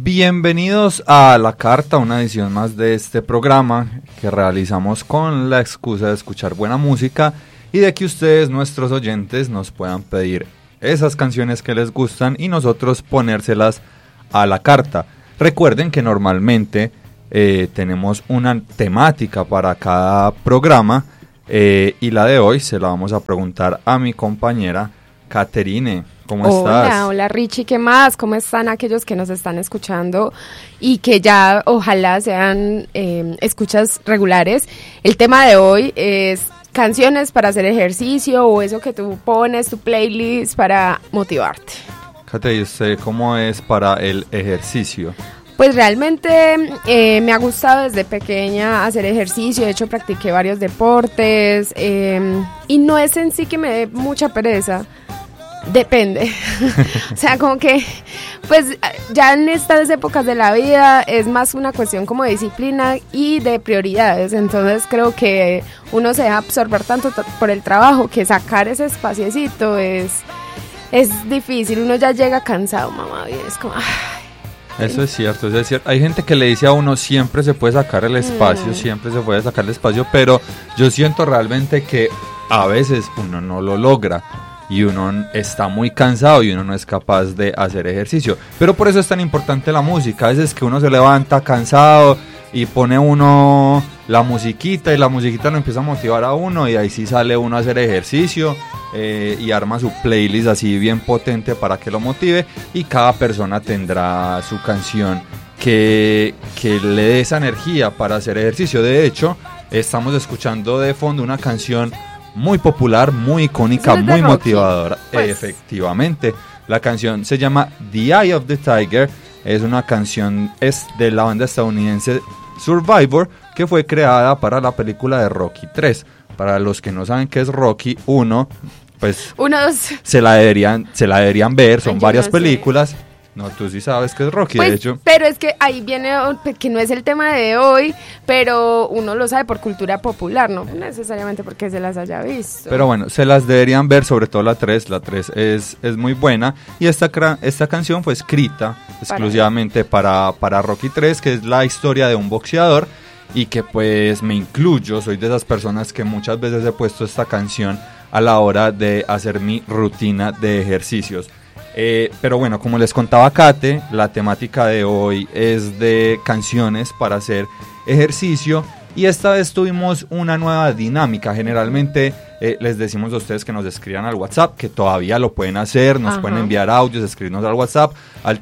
Bienvenidos a La Carta, una edición más de este programa que realizamos con la excusa de escuchar buena música y de que ustedes, nuestros oyentes, nos puedan pedir esas canciones que les gustan y nosotros ponérselas a la carta. Recuerden que normalmente tenemos una temática para cada programa y la de hoy se la vamos a preguntar a mi compañera Caterine. ¿Cómo estás? Hola Richie, ¿qué más? ¿Cómo están aquellos que nos están escuchando y que ya ojalá sean escuchas regulares? El tema de hoy es canciones para hacer ejercicio o eso que tú pones, tu playlist para motivarte. Cate, ¿y usted cómo es para el ejercicio? Pues realmente me ha gustado desde pequeña hacer ejercicio, de hecho practiqué varios deportes y no es en sí que me dé mucha pereza. Depende, o sea, como que, pues ya en estas épocas de la vida es más una cuestión como de disciplina y de prioridades, entonces creo que uno se deja absorber tanto por el trabajo que sacar ese espaciecito es difícil, uno ya llega cansado, mamá, y es como... Eso es cierto, hay gente que le dice a uno siempre se puede sacar el espacio, siempre se puede sacar el espacio, pero yo siento realmente que a veces uno no lo logra. Y uno está muy cansado y uno no es capaz de hacer ejercicio. Pero por eso es tan importante la música. A veces que uno se levanta cansado y pone uno la musiquita y la musiquita lo empieza a motivar a uno y ahí sí sale uno a hacer ejercicio y arma su playlist así bien potente para que lo motive y cada persona tendrá su canción que le dé esa energía para hacer ejercicio. De hecho, estamos escuchando de fondo una canción muy popular, muy icónica, muy motivadora. Pues. Efectivamente, la canción se llama The Eye of the Tiger. Es una canción, es de la banda estadounidense Survivor, que fue creada para la película de Rocky 3. Para los que no saben qué es Rocky 1, pues se la deberían ver, son varias películas. No, tú sí sabes que es Rocky, pues, de hecho. Pero es que ahí viene, que no es el tema de hoy, pero uno lo sabe por cultura popular, no necesariamente porque se las haya visto. Pero bueno, se las deberían ver, sobre todo la 3 es muy buena. Y esta canción fue escrita exclusivamente para Rocky 3, que es la historia de un boxeador. Y que pues me incluyo, soy de esas personas que muchas veces he puesto esta canción a la hora de hacer mi rutina de ejercicios. Pero bueno, como les contaba Kate, la temática de hoy es de canciones para hacer ejercicio y esta vez tuvimos una nueva dinámica. Generalmente les decimos a ustedes que nos escriban al WhatsApp, que todavía lo pueden hacer, nos pueden enviar audios, escribirnos al WhatsApp al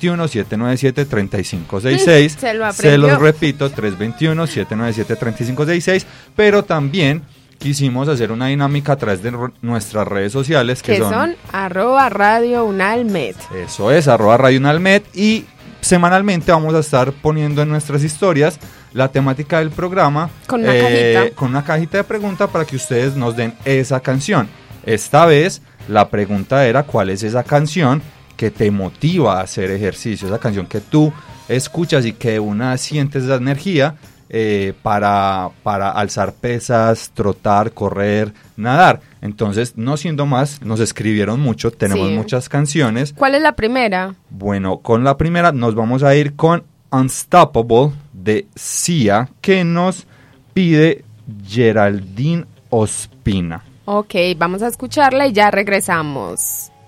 321-797-3566. Se los repito, 321-797-3566, pero también quisimos hacer una dinámica a través de nuestras redes sociales que son @radiounalmed. Eso es, @radiounalmed, y semanalmente vamos a estar poniendo en nuestras historias la temática del programa con una cajita de preguntas para que ustedes nos den esa canción. Esta vez la pregunta era: ¿cuál es esa canción que te motiva a hacer ejercicio? Esa canción que tú escuchas y que de una sientes esa energía para alzar pesas, trotar, correr, nadar. Entonces, no siendo más, nos escribieron mucho, tenemos muchas canciones. ¿Cuál es la primera? Bueno, con la primera nos vamos a ir con Unstoppable de Sia, que nos pide Geraldine Ospina. Ok, vamos a escucharla y ya regresamos.